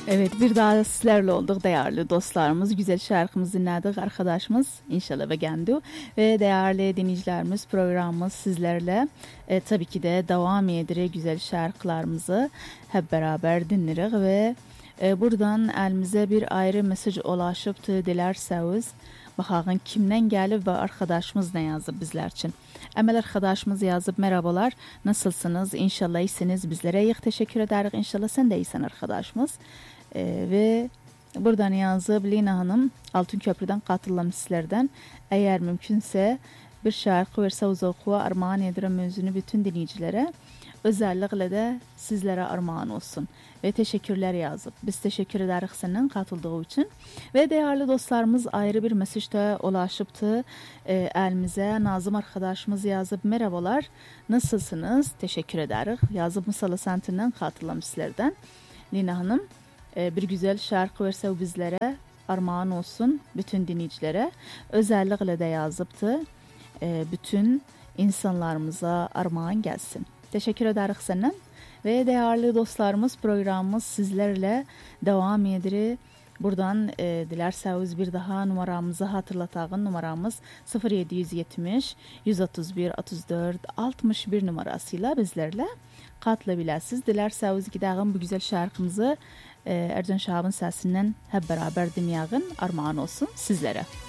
Evet, bir daha sizlerle olduk değerli dostlarımız. Güzel şarkımızı dinledik arkadaşımız. İnşallah beğendi. Ve değerli dinleyicilerimiz, programımız sizlerle tabii ki de devam ediyor. Güzel şarkılarımızı hep beraber dinleriz ve buradan elimize bir ayrı mesaj ulaşıptı dilerseniz. Bakalım kimden gelip ve arkadaşımız ne yazıp bizler için. Emel arkadaşımız yazıp merhabalar, nasılsınız? İnşallah iyisiniz. Bizlere teşekkür ederiz. İnşallah sen de iyisin arkadaşımız. Ve buradan yazıp Lina Hanım Altınköprü'den katılan sizlerden eğer mümkünse bir şarkı verse uzakuğa armağan ederim özünü bütün dinleyicilere. Özellikle de sizlere armağan olsun. Ve teşekkürler yazıp. Biz teşekkür ederiz senin katıldığı için. Ve değerli dostlarımız ayrı bir mesajda ulaşıptı. Elimize Nazım arkadaşımız yazıp merhabalar. Nasılsınız? Teşekkür ederiz. Yazıp Musalı Senti'nden katılan sizlerden. Lina Hanım bir güzel şarkı verse bizlere armağan olsun bütün dinleyicilere. Özellikle de yazıptı. Bütün insanlarımıza armağan gelsin. Teşekkür ederiz senden. Ve değerli dostlarımız programımız sizlerle devam ediyor. Buradan dilerseniz bir daha numaramızı hatırlatağın numaramız 0770 131 34 61 numarasıyla bizlerle katılabilirsiniz. Dilerseniz gidelim bu güzel şarkımızı Ercan Şahab'ın sesinden hep beraber dinleyelim. Armağan olsun sizlere.